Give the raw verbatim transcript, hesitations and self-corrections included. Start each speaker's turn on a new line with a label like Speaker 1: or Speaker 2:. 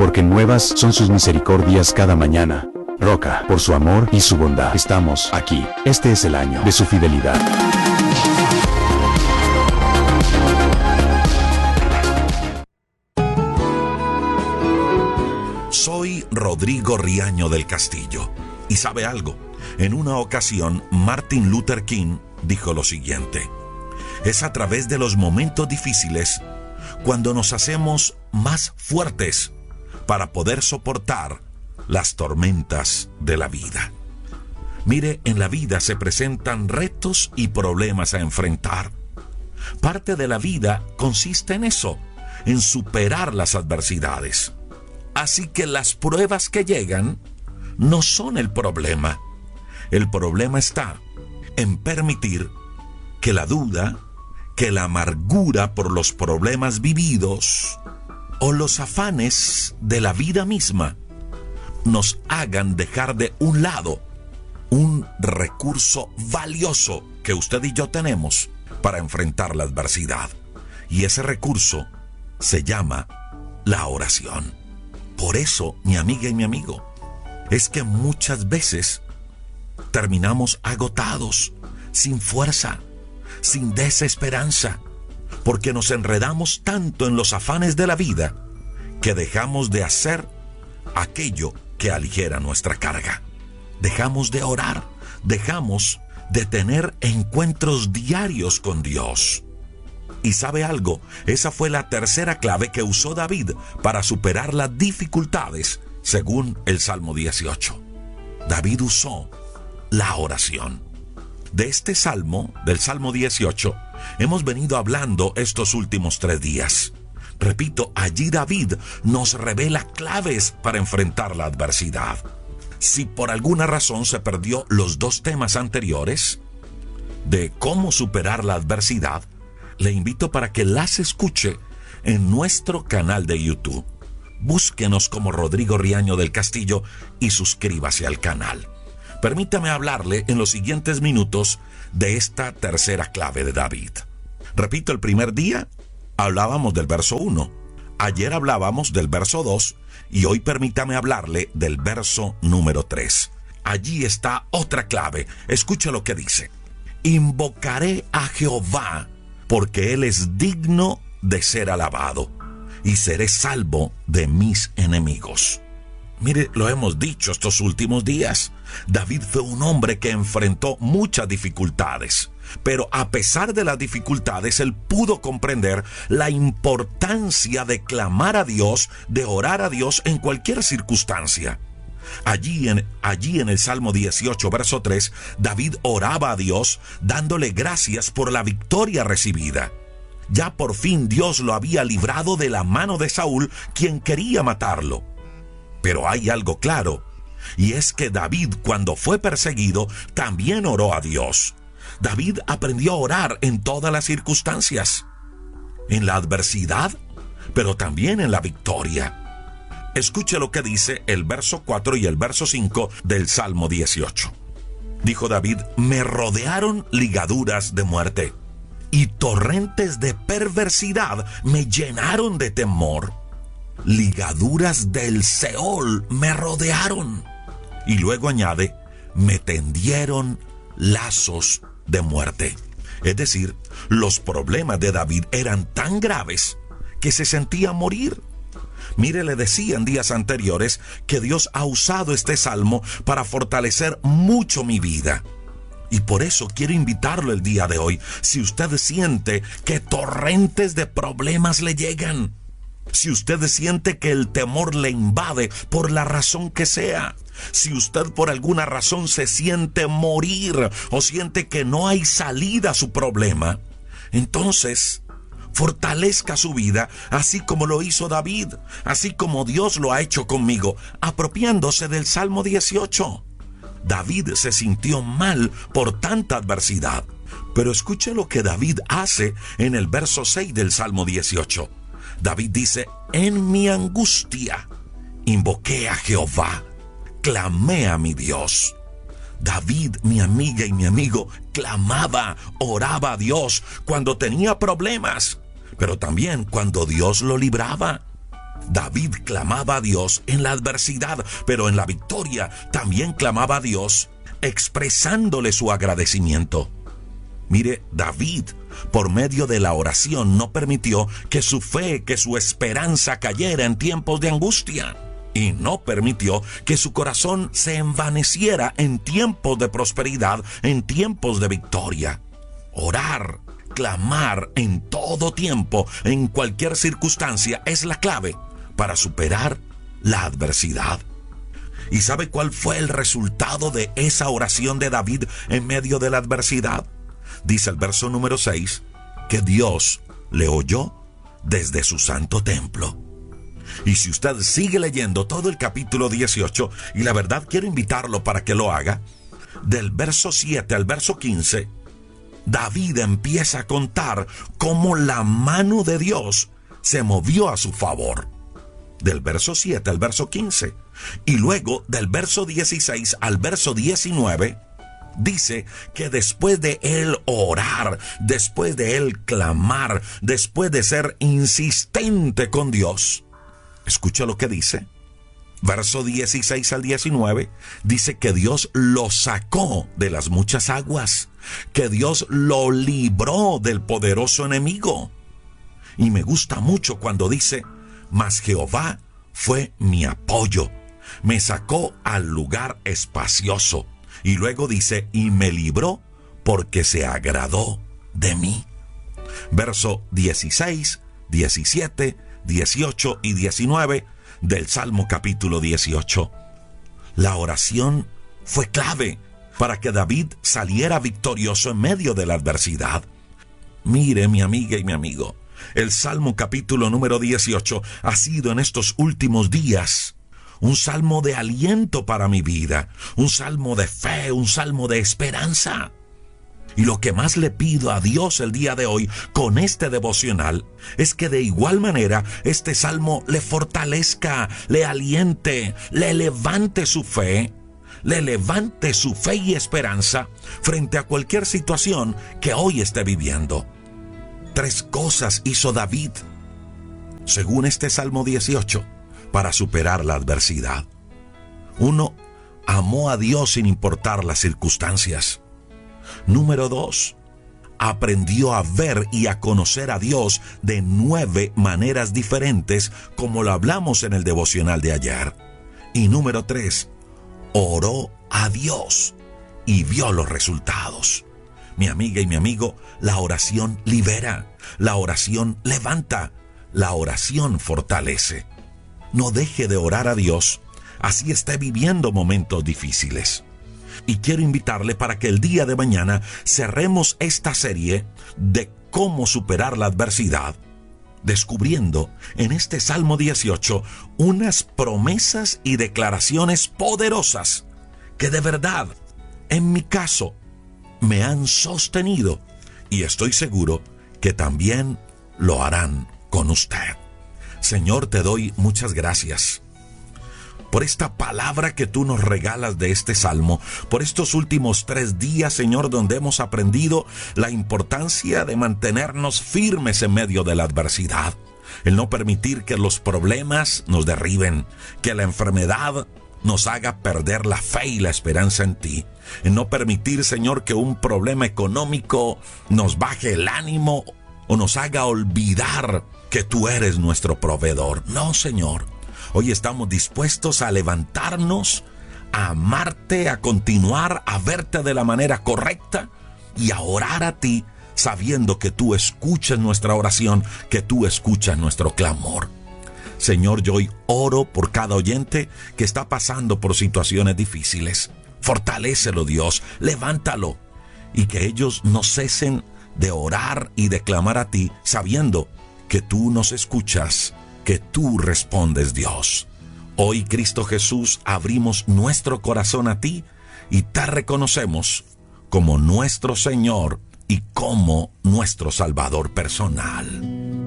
Speaker 1: porque nuevas son sus misericordias cada mañana. Roca, por su amor y su bondad, estamos aquí. Este es el año de su fidelidad.
Speaker 2: Soy Rodrigo Riaño del Castillo. ¿Y sabe algo? En una ocasión, Martin Luther King dijo lo siguiente: es a través de los momentos difíciles cuando nos hacemos más fuertes para poder soportar las tormentas de la vida. Mire, en la vida se presentan retos y problemas a enfrentar. Parte de la vida consiste en eso, en superar las adversidades. Así que las pruebas que llegan no son el problema. El problema está en permitir que la duda, que la amargura por los problemas vividos o los afanes de la vida misma nos hagan dejar de un lado un recurso valioso que usted y yo tenemos para enfrentar la adversidad. Y ese recurso se llama la oración. Por eso, mi amiga y mi amigo, es que muchas veces terminamos agotados, sin fuerza, sin desesperanza, porque nos enredamos tanto en los afanes de la vida que dejamos de hacer aquello que aligera nuestra carga. Dejamos de orar, dejamos de tener encuentros diarios con Dios. Y sabe algo, esa fue la tercera clave que usó David para superar las dificultades, según el Salmo dieciocho. David usó la oración. De este salmo, del Salmo dieciocho, hemos venido hablando estos últimos tres días. Repito, allí David nos revela claves para enfrentar la adversidad. Si por alguna razón se perdió los dos temas anteriores de cómo superar la adversidad, le invito para que las escuche en nuestro canal de YouTube. Búsquenos como Rodrigo Riaño del Castillo y suscríbase al canal. Permítame hablarle en los siguientes minutos de esta tercera clave de David. Repito, el primer día hablábamos del verso uno, ayer hablábamos del verso dos y hoy permítame hablarle del verso número tres. Allí está otra clave. Escuche lo que dice: invocaré a Jehová porque Él es digno de ser alabado, y seré salvo de mis enemigos. Mire, lo hemos dicho estos últimos días. David fue un hombre que enfrentó muchas dificultades, pero a pesar de las dificultades, él pudo comprender la importancia de clamar a Dios, de orar a Dios en cualquier circunstancia. Allí en, allí en el Salmo dieciocho, verso tres, David oraba a Dios dándole gracias por la victoria recibida. Ya por fin Dios lo había librado de la mano de Saúl, quien quería matarlo. Pero hay algo claro, y es que David, cuando fue perseguido, también oró a Dios. David aprendió a orar en todas las circunstancias, en la adversidad, pero también en la victoria. Escuche lo que dice el verso cuatro y el verso cinco del Salmo dieciocho. Dijo David: me rodearon ligaduras de muerte, y torrentes de perversidad me llenaron de temor. Ligaduras del Seol me rodearon. Y luego añade: me tendieron lazos de muerte. Es decir, los problemas de David eran tan graves que se sentía morir. Mire, le decía en días anteriores que Dios ha usado este salmo para fortalecer mucho mi vida. Y por eso quiero invitarlo el día de hoy. Si usted siente que torrentes de problemas le llegan, si usted siente que el temor le invade por la razón que sea, si usted por alguna razón se siente morir o siente que no hay salida a su problema, entonces fortalezca su vida así como lo hizo David, así como Dios lo ha hecho conmigo, apropiándose del Salmo dieciocho. David se sintió mal por tanta adversidad, pero escuche lo que David hace en el verso seis del Salmo dieciocho. David dice: en mi angustia invoqué a Jehová, clamé a mi Dios. David, mi amiga y mi amigo, clamaba, oraba a Dios cuando tenía problemas, pero también cuando Dios lo libraba. David clamaba a Dios en la adversidad, pero en la victoria también clamaba a Dios, expresándole su agradecimiento. Mire, David, por medio de la oración, no permitió que su fe, que su esperanza cayera en tiempos de angustia. Y no permitió que su corazón se envaneciera en tiempos de prosperidad, en tiempos de victoria. Orar, clamar en todo tiempo, en cualquier circunstancia, es la clave para superar la adversidad. ¿Y sabe cuál fue el resultado de esa oración de David en medio de la adversidad? Dice el verso número seis, que Dios le oyó desde su santo templo. Y si usted sigue leyendo todo el capítulo dieciocho, y la verdad quiero invitarlo para que lo haga, del verso siete al verso quince, David empieza a contar cómo la mano de Dios se movió a su favor. Del verso siete al verso quince. Y luego del verso dieciséis al verso diecinueve, dice que después de él orar, después de él clamar, después de ser insistente con Dios, escucha lo que dice. Verso dieciséis al diecinueve, dice que Dios lo sacó de las muchas aguas, que Dios lo libró del poderoso enemigo. Y me gusta mucho cuando dice, mas Jehová fue mi apoyo, me sacó al lugar espacioso. Y luego dice, y me libró porque se agradó de mí. Verso dieciséis, diecisiete, dieciocho y diecinueve del Salmo capítulo dieciocho. La oración fue clave para que David saliera victorioso en medio de la adversidad. Mire, mi amiga y mi amigo, el Salmo capítulo número dieciocho ha sido en estos últimos días un salmo de aliento para mi vida, un salmo de fe, un salmo de esperanza. Y lo que más le pido a Dios el día de hoy con este devocional es que de igual manera este salmo le fortalezca, le aliente, le levante su fe, le levante su fe y esperanza frente a cualquier situación que hoy esté viviendo. Tres cosas hizo David, según este Salmo dieciocho, para superar la adversidad. Uno, amó a Dios sin importar las circunstancias. Número dos, aprendió a ver y a conocer a Dios de nueve maneras diferentes, como lo hablamos en el devocional de ayer. Y número tres, oró a Dios y vio los resultados. Mi amiga y mi amigo, la oración libera, la oración levanta, la oración fortalece. No deje de orar a Dios, así esté viviendo momentos difíciles. Y quiero invitarle para que el día de mañana cerremos esta serie de cómo superar la adversidad, descubriendo en este Salmo dieciocho unas promesas y declaraciones poderosas que de verdad, en mi caso, me han sostenido y estoy seguro que también lo harán con usted. Señor, te doy muchas gracias por esta palabra que tú nos regalas de este salmo, por estos últimos tres días, Señor, donde hemos aprendido la importancia de mantenernos firmes en medio de la adversidad, el no permitir que los problemas nos derriben, que la enfermedad nos haga perder la fe y la esperanza en ti, el no permitir, Señor, que un problema económico nos baje el ánimo o nos haga olvidar que tú eres nuestro proveedor. No, Señor. Hoy estamos dispuestos a levantarnos, a amarte, a continuar, a verte de la manera correcta y a orar a ti, sabiendo que tú escuchas nuestra oración, que tú escuchas nuestro clamor. Señor, yo hoy oro por cada oyente que está pasando por situaciones difíciles. Fortalécelo, Dios, levántalo, y que ellos no cesen de orar y de clamar a ti, sabiendo que tú nos escuchas, que tú respondes, Dios. Hoy, Cristo Jesús, abrimos nuestro corazón a ti y te reconocemos como nuestro Señor y como nuestro Salvador personal.